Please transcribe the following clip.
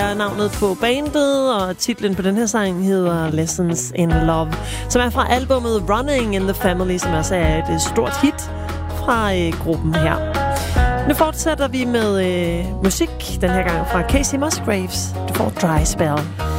er navnet på bandet, og titlen på den her sang hedder Lessons in Love, som er fra albumet Running in the Family, som også er et stort hit fra gruppen her. Nu fortsætter vi med musik, den her gang fra Casey Musgraves. Du får Dry Spell.